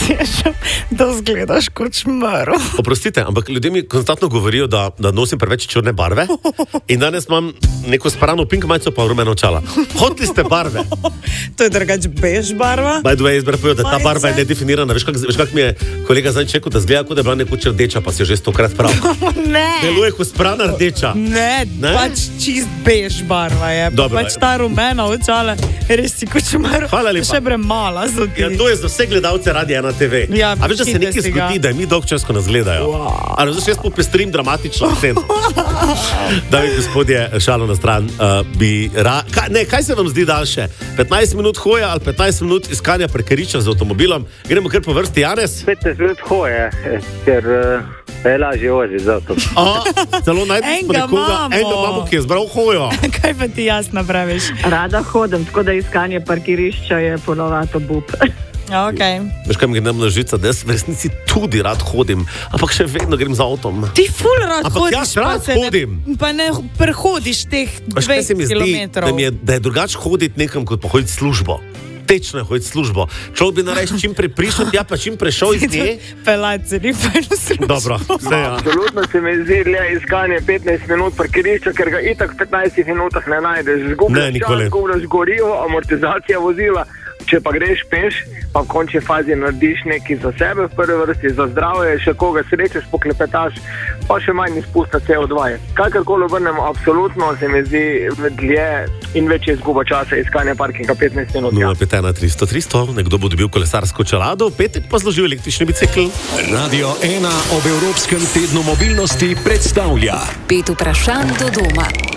da zgledaš kot šmaro. Oprostite, ampak ljudje mi konstantno govorijo, da nosim preveč črne barve in danes imam neko sprano pink majico pa rumena očala. Hoteli ste barve. To je drugače bež barva. By the way, izbira povedal, da ta barva je nedefinirana. Veš kak mi je kolega zadnjič rekel, da zgleda, kot da je bila nekoč rdeča, pa si jo že 100-krat prav. Ne. Deluje kot sprana rdeča. Ne, pač čist bež barva je. Dobro, pač ta rumena očala, res si kot šmaro. Hvala lepa. Še premala so ti. Ja, to je za vse gledalce Radia 1 TV. Ja, a veš, da se nekaj zgodi, da mi dolg čas, ko nas gledajo. A razumeš, jaz popestrim dramatično sceno. Dame in gospodje, šalo na stran, kaj se vam zdi daljše? 15 minut hoja ali 15 minut iskanja parkirišča z avtomobilom? Gremo kar po vrsti, Janez? 15 minut hoje, ker je lažje voziti z avtom. Celo najdemo nekoga, eno imamo, ki je zbral hojo. Kaj pa ti jaz napraviš? Rada hodim, tako da iskanje parkirišča je ponovadi obup. Okay. Veš, kaj mi gre na žica, da jaz v resnici tudi rad hodim, ampak še vedno grem z avtom. Ti ful rad ampak hodiš, jaz rad hodim. Pa ne prehodiš teh 20 kilometrov. Da je drugače hoditi nekam, kot pa hoditi službo. Tečno je hoditi službo. Človek bi nareš čim prej prišel, ja pa čim prešel iz nje. Pelati se ni fajno službo. Dobro, vse ja. Absolutno se mi zdi le iskanje 15 minut parkirišča, ker ga itak v 15 minutah ne najdeš. Zgubljaš čas, zgubljaš gorivo, amortizacija vozila. Če pa greš peš, pa v končni fazi narediš nekaj za sebe v prvi vrsti, za zdravje, še koga srečeš, poklepetaš, pa še manj izpusta CO2. Kakorkoli obrnemo, absolutno se mi zdi dlje in večje izguba časa iskanja parkinga 15 minut. 0,5-300-300, nekdo bo dobil kolesarsko čelado, petek pa zložil električni bicikl. Radio 1 ob Evropskem tednu mobilnosti predstavlja 5 vprašanj do doma.